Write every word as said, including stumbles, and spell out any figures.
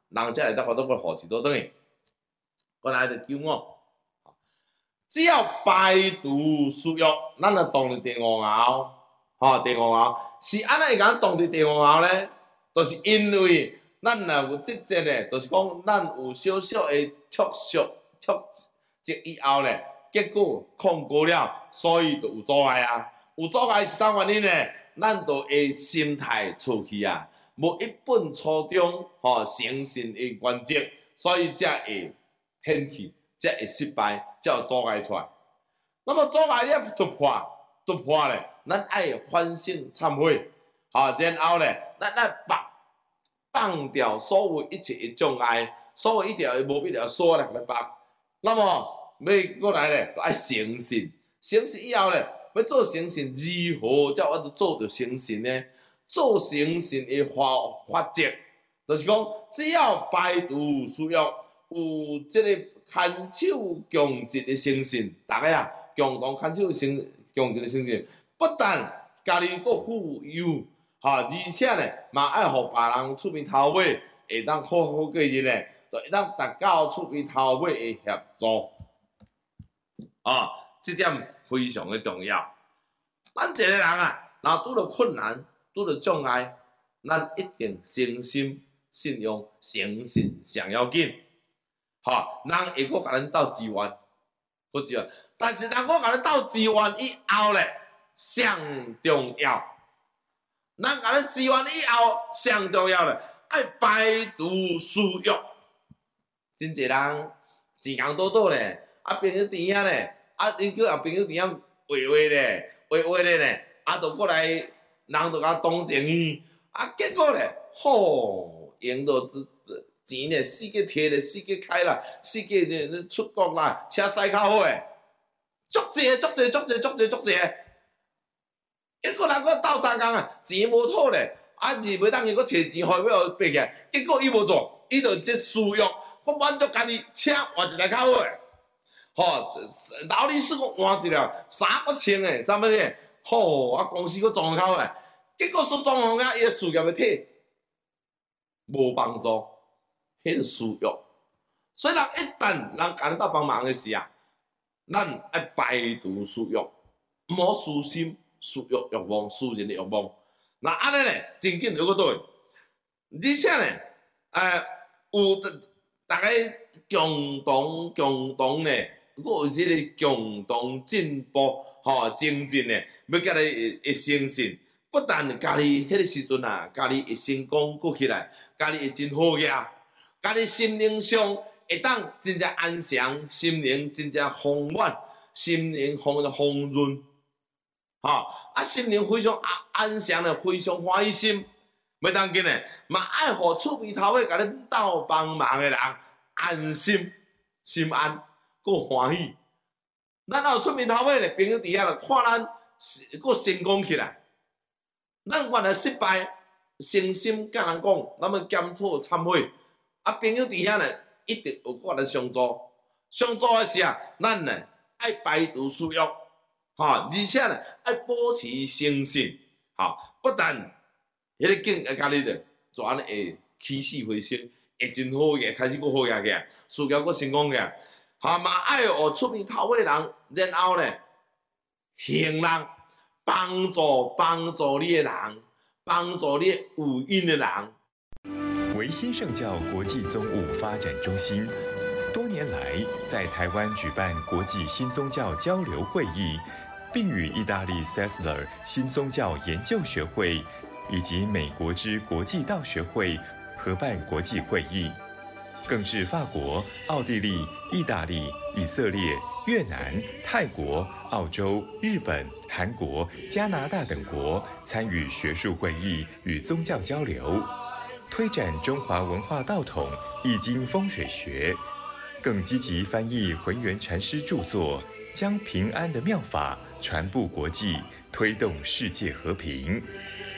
人才会当法度要护持倒转去。我来就九五，只要排毒输药，咱就动伫第五爻，吼，第五爻是安怎会甲咱动伫第五爻咧？就是因为咱若有即节咧，就是讲咱有小小的脱俗脱节以后咧，结果控过了，所以就有阻碍啊。有阻碍是啥原因咧？咱就会心态出去啊，无一本初衷，吼、哦，诚信的原则，所以才会偏去，才会失败，才有阻碍出来。那么阻碍了突破，突破咧，咱爱反省忏悔，吼、哦，然后咧，咱爱放放掉所有一切的障碍，所有一条的无必要锁来来放。那么要过来咧，爱诚信，诚信以后咧。要做诚信，如何才我做着诚信呢？做诚信的法法则，就是讲，只要排毒需要有即个牵手共济的诚信，大家啊共同牵手诚共济的诚信，不但家己佫富有，哈，而且呢，嘛爱互别人出面头尾，会当好好过日呢，就会当达到出面头尾的协助，啊，这点。非常的重要。咱一个人啊，若拄着困难、拄着障碍，咱一定诚心、信用、诚信上要紧。吼、哦，人会阁甲咱斗支援，阁支援。但是人阁甲咱斗支援以后咧，上重要，咱甲咱支援以后，上重要咧，爱排毒输药。真侪人钱工倒倒咧，啊，朋友甜啊咧。啊！因叫后朋友伫遐话话咧，话话咧咧，啊，就过来，人就甲同情伊，啊，结果咧，吼，用到钱咧，四个摕咧，四个开啦，四个咧出国啦，车驶较好诶，足济足济足济足济足济，结果人佫斗相共啊，钱无讨咧，啊，而袂当伊佫摕钱互伊要爬起来，结果伊无做，伊就即需要，佫满足家己车换一台较好诶。吼、哦，劳力士佫换一条，衫佫穿诶，知影咧？吼、哦，啊公司佫装口诶，结果说装潢啊，伊诶事业要退，无帮助，迄个需要。所以人一旦人甲咱斗帮忙诶时啊，咱爱排除需要，毋好私心、私欲欲望、私人诶欲望。那安尼咧，真紧就佫倒去，而且咧，呃，有大家共同共同咧。佫有即个共同进步，吼、哦，精进咧，要家己会会诚信，不但家己迄个时阵啊，家己会成功过起来，家己会真好个，家己心灵上会当真正安详，心灵真正丰满，心灵丰丰润，吼、哦，啊，心灵非常安安详咧，非常欢喜心，要当紧咧，嘛爱互厝边头尾甲恁斗帮忙诶人安心心安。佫欢喜，咱若有出面头尾咧，朋友伫遐看咱佫成功起来，咱原来失败，诚心甲人讲，咱要检讨忏悔。啊，朋友伫遐咧，一定有法咱相助。相助诶时啊，咱呢爱排除需要，吼、哦，而且呢爱保持诚信，吼、哦，不但迄个境界家己咧，就安尼会起死回生，会真好个，开始佫好起来，事业佫成功个。哈嘛爱学出面头尾人，然后咧，行人帮助帮助你的人，帮助你有因的人。 维新圣教国际宗务发展中心多年来在台湾举办国际新宗教交流会议，并与意大利 Sessler 新宗教研究学会以及美国之国际道学会合办国际会议。更至法国、奥地利、意大利、以色列、越南、泰国、澳洲、日本、韩国、加拿大等国参与学术会议与宗教交流，推展中华文化道统、易经风水学，更积极翻译浑元禅师著作，将平安的妙法传布国际，推动世界和平。